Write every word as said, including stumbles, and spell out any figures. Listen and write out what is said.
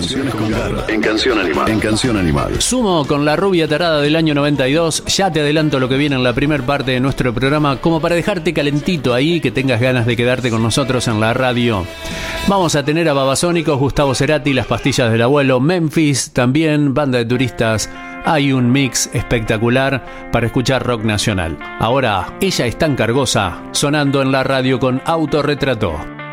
Canciones con garra. En Canción Animal. En Canción Animal. Sumo con La Rubia Tarada del año noventa y dos. Ya te adelanto lo que viene en la primer parte de nuestro programa, como para dejarte calentito ahí, que tengas ganas de quedarte con nosotros en la radio. Vamos a tener a Babasónicos, Gustavo Cerati, Las Pastillas del Abuelo, Memphis, también Banda de Turistas. Hay un mix espectacular para escuchar rock nacional. Ahora, Ella es tan cargosa, sonando en la radio con Autorretrato.